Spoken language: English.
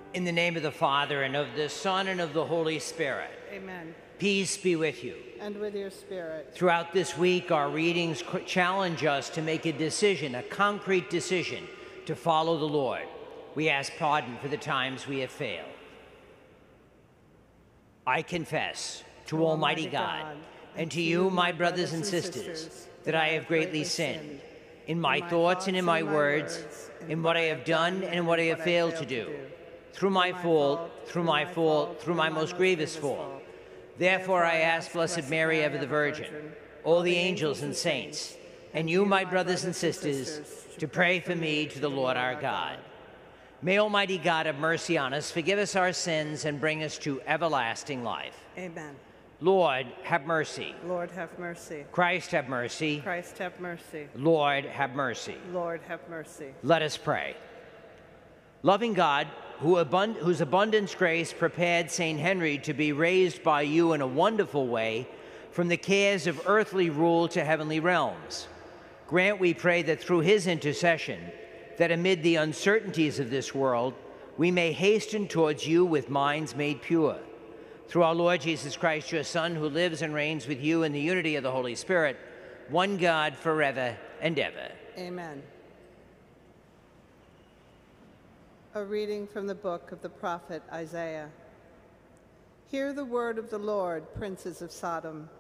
In the name of the Father, and of the Son, and of the Holy Spirit. Amen. Peace be with you. And with your spirit. Throughout this week, our readings challenge us to make a decision, a concrete decision, to follow the Lord. We ask pardon for the times we have failed. I confess to Almighty God and to you, my brothers and sisters, that I have greatly sinned in my thoughts and in my words, in what I have done and in what I have failed to do, through my fault, through my most grievous fault. Therefore I ask Blessed Mary, ever the Virgin, all the angels and saints, and you, my brothers and sisters, to pray for me to the Lord our God. May Almighty God have mercy on us, forgive us our sins, and bring us to everlasting life. Amen. Lord, have mercy. Lord, have mercy. Christ, have mercy. Christ, have mercy. Lord, have mercy. Lord, have mercy. Let us pray. Loving God, whose abundance grace prepared St. Henry to be raised by you in a wonderful way from the cares of earthly rule to heavenly realms, grant, we pray, that through his intercession, that amid the uncertainties of this world, we may hasten towards you with minds made pure. Through our Lord Jesus Christ, your Son, who lives and reigns with you in the unity of the Holy Spirit, one God, forever and ever. Amen. A reading from the book of the prophet Isaiah. Hear the word of the Lord, princes of Sodom.